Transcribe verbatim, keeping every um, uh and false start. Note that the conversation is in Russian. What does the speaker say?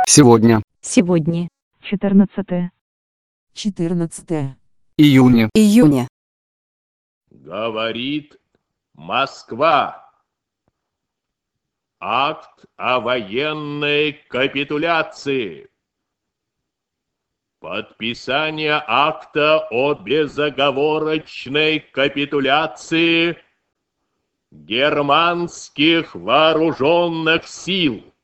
Сегодня, Сегодня. четырнадцатое четырнадцатое июня, Июня. Говорит Москва. Акт о военной капитуляции. Подписание акта о безоговорочной капитуляции германских вооруженных сил.